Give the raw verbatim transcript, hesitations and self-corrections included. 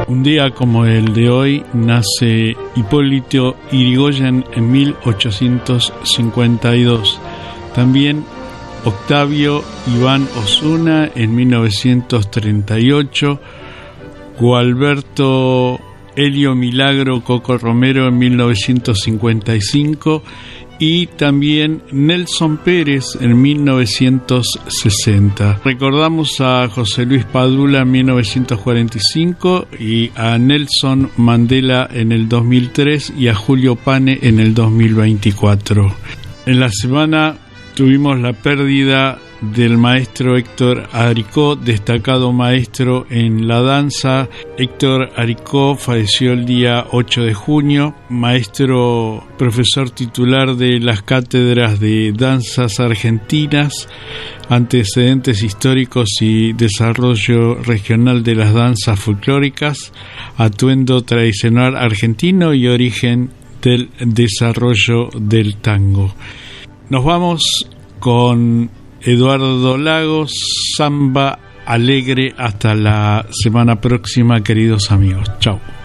Un día como el de hoy nace Hipólito Yrigoyen en mil ochocientos cincuenta y dos. También Octavio Iván Osuna en mil novecientos treinta y ocho. Gualberto Helio Milagro Coco Romero en mil novecientos cincuenta y cinco. Y también Nelson Pérez en mil novecientos sesenta. Recordamos a José Luis Padula en mil novecientos cuarenta y cinco y a Nelson Mandela en el dos mil tres y a Julio Pane en el dos mil veinticuatro. En la semana tuvimos la pérdida del maestro Héctor Aricó, destacado maestro en la danza. Héctor Aricó falleció el día ocho de junio, maestro profesor titular de las cátedras de danzas argentinas, antecedentes históricos y desarrollo regional de las danzas folclóricas, atuendo tradicional argentino y origen del desarrollo del tango. Nos vamos con Eduardo Lagos, Samba Alegre. Hasta la semana próxima, queridos amigos. Chao.